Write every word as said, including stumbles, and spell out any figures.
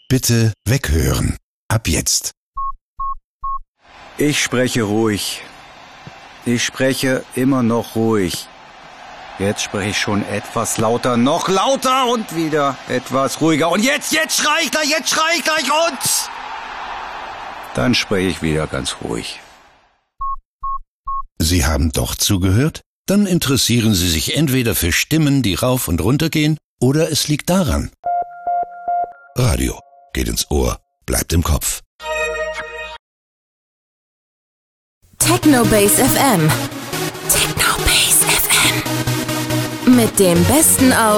Bitte weghören. Ab jetzt. Ich spreche ruhig. Ich spreche immer noch ruhig. Jetzt spreche ich schon etwas lauter, noch lauter und wieder etwas ruhiger. Und jetzt, jetzt schrei ich gleich, jetzt schrei ich gleich und... Dann spreche ich wieder ganz ruhig. Sie haben doch zugehört? Dann interessieren Sie sich entweder für Stimmen, die rauf und runter gehen, oder es liegt daran. Radio geht ins Ohr, bleibt im Kopf. Technobase F M. Technobase F M. Mit dem Besten aus